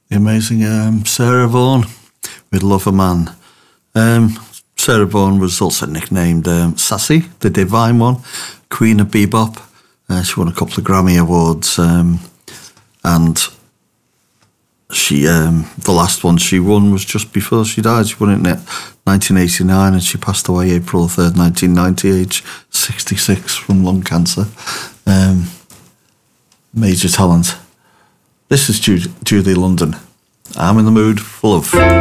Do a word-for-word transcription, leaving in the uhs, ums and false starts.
The amazing um, Sarah Vaughan with Love a Man. Um, Sarah Vaughan was also nicknamed um, Sassy, the Divine One, Queen of Bebop. Uh, she won a couple of Grammy Awards, um, and she um, the last one she won was just before she died. She won it in nineteen eighty-nine, and she passed away April third, nineteen ninety, age sixty-six, from lung cancer. Um, major talent. This is Judy, Judy London. I'm in the mood for love.